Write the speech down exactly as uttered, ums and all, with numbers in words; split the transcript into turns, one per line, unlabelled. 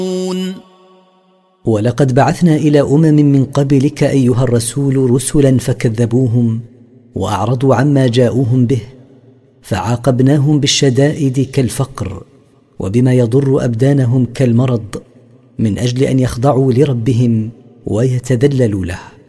ولقد بعثنا إلى أمم من قبلك أيها الرسول رسلا فكذبوهم وأعرضوا عما جاءوهم به، فعاقبناهم بالشدائد كالفقر وبما يضر أبدانهم كالمرض، من أجل أن يخضعوا لربهم ويتذللوا له.